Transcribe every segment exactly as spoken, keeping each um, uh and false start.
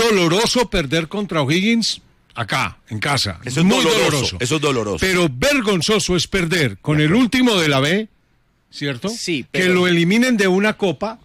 doloroso perder contra O'Higgins acá, en casa. Eso es muy doloroso, doloroso. Eso es doloroso. Pero vergonzoso es perder con el último de la B, ¿cierto? Sí, pero... Que lo eliminen de una copa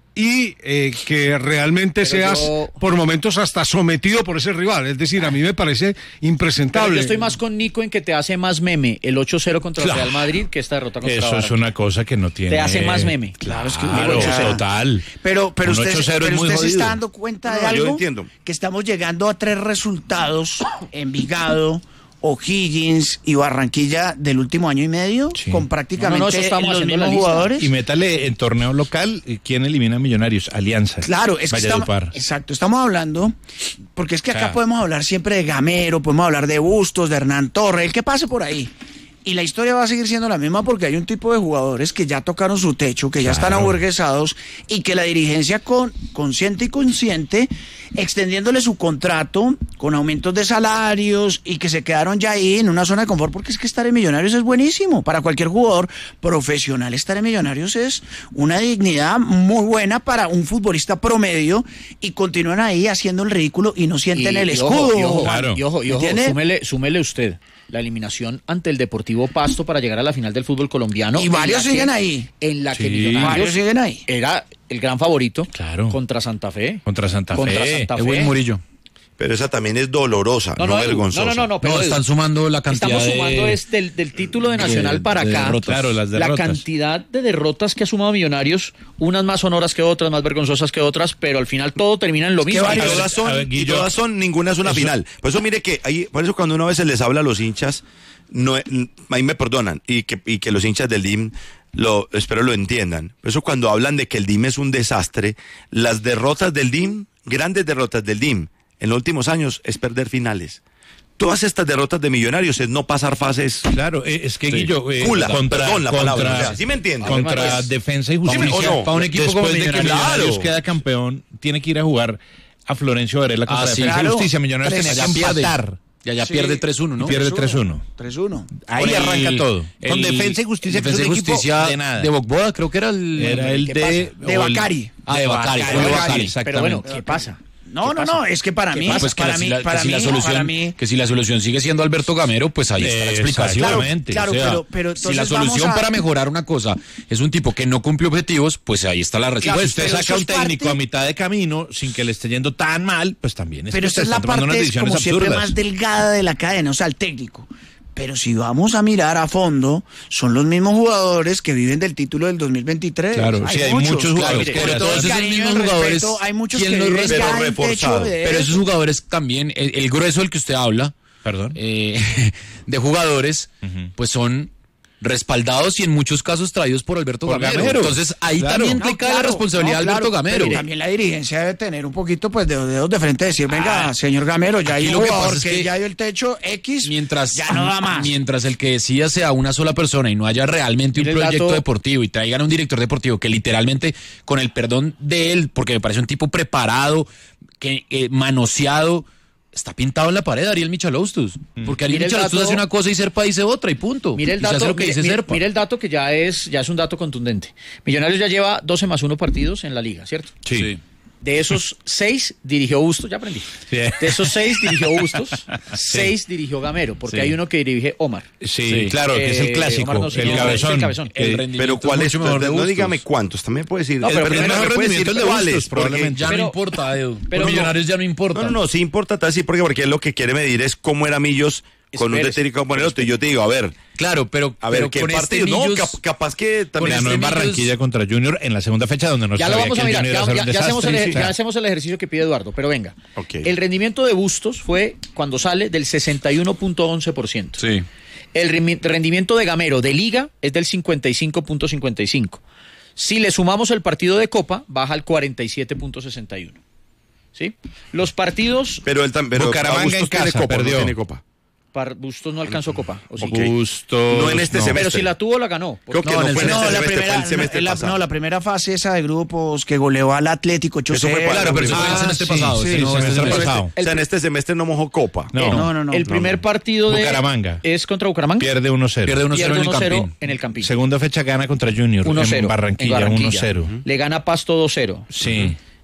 y eh, que realmente pero seas yo... por momentos hasta sometido por ese rival. Es decir, a mí me parece impresentable. Pero yo estoy más con Nico en que te hace más meme el ocho cero contra el Claro. Real Madrid que esta derrota contra Eso Barranquilla. es una cosa que no tiene... Te hace más meme. Claro, es que Claro, total. Pero, pero Un usted, ocho cero pero es muy usted se jodido. está dando cuenta No, de no, yo algo, entiendo. que estamos llegando a tres resultados: Envigado, O'Higgins y Barranquilla del último año y medio, Sí. con prácticamente No, no, no, eso estamos los haciendo mismos la lista. jugadores. Y métale en torneo local, ¿quién elimina a Millonarios? Alianza. Claro, es que estamos, Valledupar. exacto, estamos hablando, porque es que acá Claro. podemos hablar siempre de Gamero, podemos hablar de Bustos, de Hernán Torres, el que pase por ahí. Y la historia va a seguir siendo la misma porque hay un tipo de jugadores que ya tocaron su techo, que ya están Claro. aburguesados y que la dirigencia con consciente y consciente, extendiéndole su contrato con aumentos de salarios y que se quedaron ya ahí en una zona de confort, porque es que estar en Millonarios es buenísimo. Para cualquier jugador profesional, estar en Millonarios es una dignidad muy buena para un futbolista promedio y continúan ahí haciendo el ridículo y no sienten Y- el y escudo. ojo, y ojo, Claro. y ojo, y ojo, ¿Entiende? súmele, súmele usted la eliminación ante el Deportivo Pasto para llegar a la final del fútbol colombiano. Y en varios la siguen que- ahí. En la que Sí. Millonarios Varios siguen ahí. era el gran favorito Claro. contra Santa Fe. Contra Santa Contra Fe. Santa Edwin Fe. Murillo. Pero esa también es dolorosa, no, No, no, Edu, vergonzosa. no, no, no, no, pero No, Edu, están sumando la cantidad estamos de... sumando es del, del título de Nacional de- para de acá. derrotas. Claro, las La derrotas. cantidad de derrotas que ha sumado Millonarios, unas más sonoras que otras, más vergonzosas que otras, pero al final todo termina en lo mismo. Y A ver, todas son, a ver, y Guillo, todas son, ninguna es una eso- final. Por eso mire que ahí, por eso cuando uno a veces les habla a los hinchas, no, ahí me perdonan, y que, y que los hinchas del D I M lo, espero lo entiendan. Por eso cuando hablan de que el D I M es un desastre, las derrotas del D I M, grandes derrotas del D I M, en los últimos años es perder finales. Todas estas derrotas de Millonarios es no pasar fases. Claro, eh, es que Guillo, eh, Cula, perdón la palabra, o sea, ¿sí me entiende? Contra Pues, Defensa y ¿sí me- Justicia. o no? Para un equipo Después como de que Millonarios, Millonarios claro. queda campeón, tiene que ir a jugar a Florencio Varela contra Ah, sí, Defensa claro. y Justicia. Millonarios Tres- tenía allá que pierde. empatar. Y allá Sí. pierde tres uno, ¿no? Pierde tres uno. tres uno. Ahí Por arranca el- todo. Con el- Defensa y Justicia, que Defensa es y un equipo Justicia de nada. de Bogboa, creo que era el... Era el ¿Qué de... De o el- Bacari. Ah, de Bacari, de fue de Bacari, Bacari. Pero bueno, exactamente. ¿qué pasa? No, ¿Qué no, pasa? no, es que para ¿Qué mí, pasa? Pues que, para la, mí, si la- para que si mí, la solución, para mí, que si la solución sigue siendo Alberto Gamero, pues ahí está la Eh, explicación. exactamente. Claro, O sea, pero- pero si entonces la solución vamos a- para mejorar una cosa es un tipo que no cumple objetivos, pues ahí está la Pues respuesta. usted pero saca eso un es técnico parte- a mitad de camino sin que le esté yendo tan mal, pues también es pero que esta usted es la está tomando unas parte, decisiones como siempre, absurdas. más delgada de la cadena, o sea, el técnico. Pero si vamos a mirar a fondo, son los mismos jugadores que viven del título del dos mil veientitrés. Claro, sí, hay muchos jugadores Claro, que pero eran- todos Entonces, esos esos mismos mismos jugadores, jugadores, hay muchos ¿quién que los viven respeta? ya Pero en techo reforzado. de Pero eso. esos jugadores también, el, el grueso del que usted habla, Perdón. eh, de jugadores, pues son respaldados y en muchos casos traídos por Alberto Por Gamero. Gamero. Entonces ahí Claro. también No, le cae claro, la responsabilidad no, a Alberto claro, Gamero. pero también la dirigencia debe tener un poquito pues de dedos de frente, decir, venga, señor Gamero, ya hay aquí un lo que jugador pasa que, es que ya dio el techo X, Mientras, ya no da más. mientras el que decida sea una sola persona y no haya realmente Mire un el proyecto dato- deportivo y traigan a un director deportivo que literalmente, con el perdón de él, porque me parece un tipo preparado, que eh, manoseado, está pintado en la pared Ariel Michalaustus. Porque Ariel Mire el Michalaustus dato- hace una cosa y Serpa dice otra y punto. Mire el Y se hace dato, lo que mire, dice mire- Serpa. mire el dato que ya es, ya es un dato contundente. Millonarios ya lleva doce más uno partidos en la liga, ¿cierto? Sí. De esos seis dirigió Bustos, ya aprendí. Sí. De esos seis dirigió Bustos, seis dirigió Gamero, porque Sí. hay uno que dirige Omar. Sí, Sí. claro, que es el Eh, clásico, Omar no, sí, el no, cabezón. es el cabezón. que- El Pero rendimiento ¿cuál es es? mucho mejor de No Bustos. dígame cuántos, también puede decir. No, pero el primero mejor el puede rendimiento decir de cuáles, Bustos, porque- probablemente. Ya Pero- no importa, Edu. pero Por no. Millonarios ya no importa. No, no, no, sí importa, tal, sí, porque, porque él lo que quiere medir es cómo era Millos con un Espérese, técnico como el otro. Y yo te digo, a ver, Claro, pero, a ver, pero ¿qué con partido? este No, Millos- cap- capaz que también... Ganó este en Millos- Barranquilla contra Junior en la segunda fecha donde no Ya lo sabía vamos que a el mirar, Junior ya, iba a ser ya- un ya hacemos el, desastre. ejer- O sea, ya hacemos el ejercicio que pide Eduardo, pero venga. Ok. El rendimiento de Bustos fue cuando sale del sesenta y uno punto once por ciento. Sí. El remi- rendimiento de Gamero de Liga es del cincuenta y cinco punto cincuenta y cinco. Si le sumamos el partido de Copa, baja al cuarenta y siete punto sesenta y uno. ¿Sí? Los partidos... Pero él también... Bucaramanga Bustos en tiene casa, copa, perdió. No tiene copa. Par- Bustos no alcanzó Copa. ¿o sí? Ok. Bustos, No en este semestre. Pero si la tuvo, la ganó. Creo que No, no, en el fue en no, este la semestre, primera, fue el semestre la, pasado. no, la primera fase esa de grupos que goleó al Atlético ocho Eso fue cero. para- Claro, pero eso Ah, fue el semestre sí, pasado. sí, ese no, sí, este semestre semestre- pasado. O sea, en este semestre no mojó copa. No. Eh, No, no, no. El no, primer no. partido de... Bucaramanga. ¿Es contra Bucaramanga? Pierde uno cero. Pierde uno cero Pierde en el uno cero Campín. en el Campín. Segunda fecha gana contra Junior uno cero en Barranquilla, uno cero. Le gana Pasto dos cero. Sí.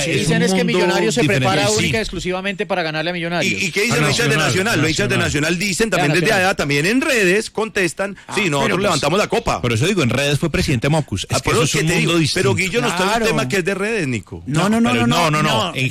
sea, Sí, es dicen un es que mundo Millonarios se diferente. prepara Sí. única y exclusivamente para ganarle a Millonarios. ¿Y, y qué dicen A los hinchas de Nacional, Nacional? Los hinchas de Nacional. Nacional dicen también desde Nacional. allá, también en redes, contestan, sí, nosotros pero pues- levantamos la copa. Por eso digo, en redes fue presidente Mocus. Es Ah, que por eso lo es que un te mundo digo, distinto. pero Guillo no está en un Claro. tema que es de redes, Nico. No, no, no, pero no, no, no, no. En